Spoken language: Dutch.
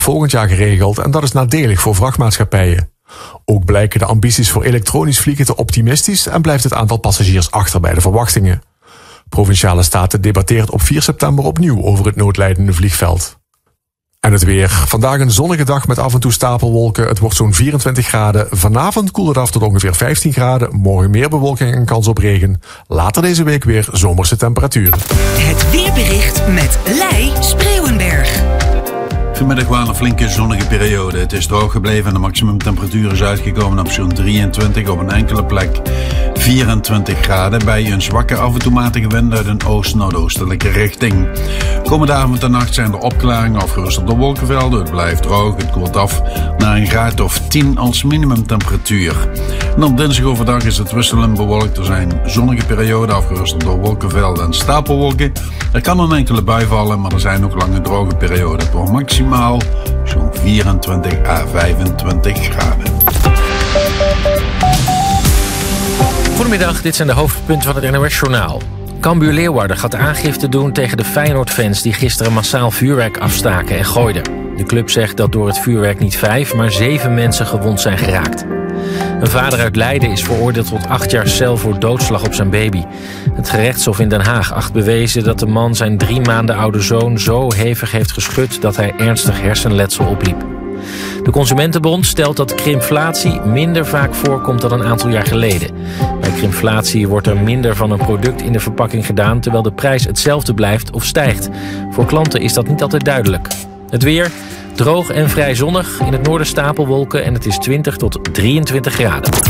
volgend jaar geregeld en dat is nadelig voor vrachtmaatschappijen. Ook blijken de ambities voor elektronisch vliegen te optimistisch en blijft het aantal passagiers achter bij de verwachtingen. Provinciale Staten debatteert op 4 september opnieuw over het noodlijdende vliegveld. En het weer. Vandaag een zonnige dag met af en toe stapelwolken. Het wordt zo'n 24 graden. Vanavond koelt het af tot ongeveer 15 graden. Morgen meer bewolking en kans op regen. Later deze week weer zomerse temperaturen. Het weerbericht met Lei Spreeuwenberg. Vanmiddag wel een flinke zonnige periode. Het is droog gebleven en de maximumtemperatuur is uitgekomen op zo'n 23, op een enkele plek 24 graden. Bij een zwakke af en toe matige wind uit een oost-noordoostelijke richting. Komende avond en nacht zijn er opklaringen afgerust op de wolkenvelden. Het blijft droog, het koelt af naar een graad of 10 als minimumtemperatuur. En op dinsdag overdag is het wisselend bewolkt. Er zijn zonnige perioden afgerust door wolkenvelden en stapelwolken. Er kan een enkele bui vallen, maar er zijn ook lange droge perioden. Het wordt maximaal zo'n 24 à 25 graden. Goedemiddag, dit zijn de hoofdpunten van het NOS-journaal. Cambuur Leeuwarden gaat aangifte doen tegen de Feyenoord-fans die gisteren massaal vuurwerk afstaken en gooiden. De club zegt dat door het vuurwerk niet 5, maar 7 mensen gewond zijn geraakt. Een vader uit Leiden is veroordeeld tot 8 jaar cel voor doodslag op zijn baby. Het gerechtshof in Den Haag acht bewezen dat de man zijn 3 maanden oude zoon zo hevig heeft geschud dat hij ernstig hersenletsel opliep. De Consumentenbond stelt dat krimflatie minder vaak voorkomt dan een aantal jaar geleden. Bij krimflatie wordt er minder van een product in de verpakking gedaan, terwijl de prijs hetzelfde blijft of stijgt. Voor klanten is dat niet altijd duidelijk. Het weer, droog en vrij zonnig. In het noorden stapelwolken en het is 20 tot 23 graden.